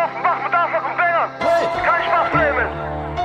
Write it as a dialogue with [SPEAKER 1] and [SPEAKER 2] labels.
[SPEAKER 1] Offenbach mit Anschlag und Bängern. Kein Spaß, Flamen.